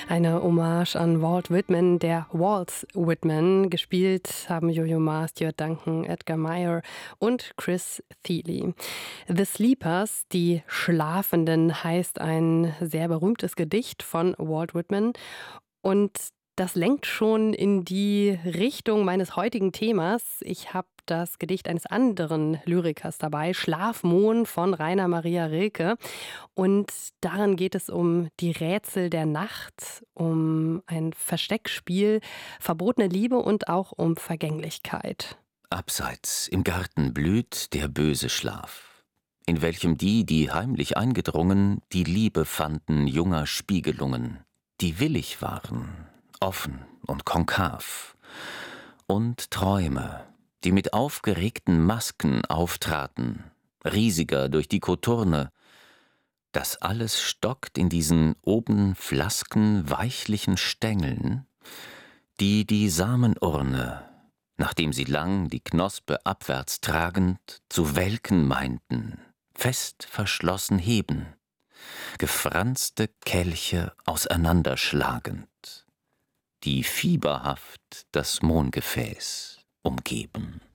Eine Hommage an Walt Whitman, der Walt Whitman. Gespielt haben Yo-Yo Ma, Stuart Duncan, Edgar Meyer und Chris Thile. The Sleepers, die Schlafenden, heißt ein sehr berühmtes Gedicht von Walt Whitman. Und das lenkt schon in die Richtung meines heutigen Themas. Ich habe das Gedicht eines anderen Lyrikers dabei, Schlafmohn von Rainer Maria Rilke. Und darin geht es um die Rätsel der Nacht, um ein Versteckspiel, verbotene Liebe und auch um Vergänglichkeit. Abseits im Garten blüht der böse Schlaf, in welchem die heimlich eingedrungen, die Liebe fanden junger Spiegelungen, die willig waren, offen und konkav, und Träume, die mit aufgeregten Masken auftraten, riesiger durch die Koturne. Das alles stockt in diesen oben Flasken weichlichen Stängeln, die Samenurne, nachdem sie lang die Knospe abwärts tragend zu welken meinten, fest verschlossen heben, gefranste Kelche auseinanderschlagend, die fieberhaft das Mohngefäß umgeben.